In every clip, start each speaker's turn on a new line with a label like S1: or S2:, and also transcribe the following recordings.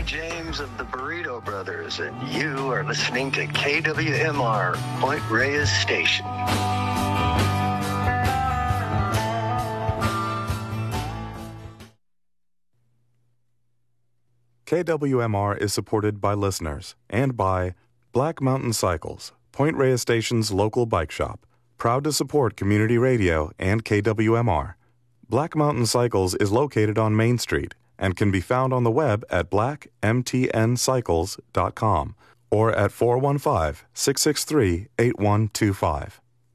S1: James of the Burrito Brothers, and you are listening to KWMR, Point Reyes Station.
S2: KWMR is supported by listeners and by Black Mountain Cycles, Point Reyes Station's local bike shop, proud to support community radio and KWMR. Black Mountain Cycles is located on Main Street and can be found on the web at blackmtncycles.com or at 415-663-8125.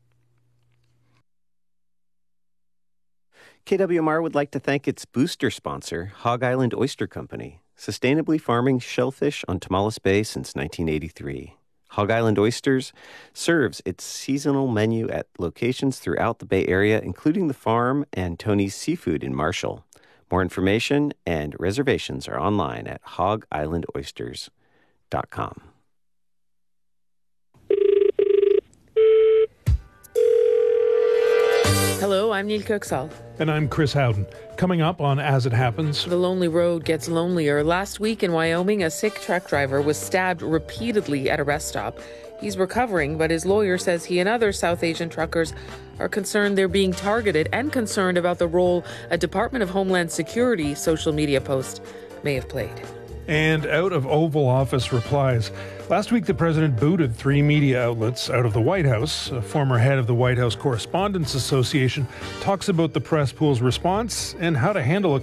S3: KWMR would like to thank its booster sponsor, Hog Island Oyster Company, sustainably farming shellfish on Tomales Bay since 1983. Hog Island Oysters serves its seasonal menu at locations throughout the Bay Area, including the farm and Tony's Seafood in Marshall. More information and reservations are online at hogislandoysters.com.
S4: Hello, I'm Neil Kirksall.
S5: And I'm Chris Howden. Coming up on As It Happens.
S4: The lonely road gets lonelier. Last week in Wyoming, a sick truck driver was stabbed repeatedly at a rest stop. He's recovering, but his lawyer says he and other South Asian truckers are concerned they're being targeted and concerned about the role a Department of Homeland Security social media post may have played.
S5: And out of Oval Office replies. Last week, the president booted 3 media outlets out of the White House. A former head of the White House Correspondents Association talks about the press pool's response and how to handle a